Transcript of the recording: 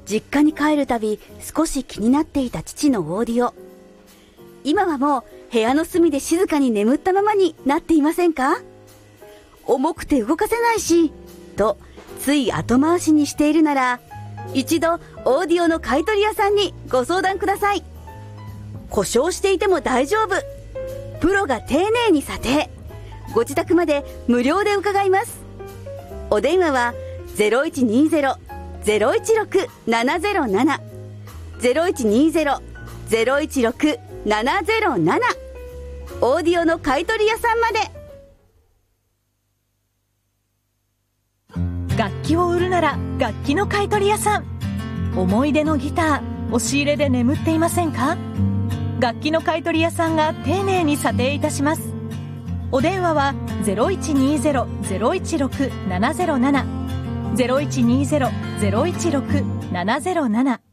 実家に帰るたび少し気になっていた父のオーディオ。今はもう部屋の隅で静かに眠ったままになっていませんか？重くて動かせないし、とつい後回しにしているなら、一度オーディオの買取屋さんにご相談ください。故障していても大丈夫。プロが丁寧に査定。ご自宅まで無料で伺います。お電話は 0120-016-707 0120-016-707 オーディオの買取屋さんまで。 楽器を売るなら楽器の買取屋さん。思い出のギター、押し入れで眠っていませんか？楽器の買取屋さんが丁寧に査定いたします。お電話は 0120-016-707 0120-016-707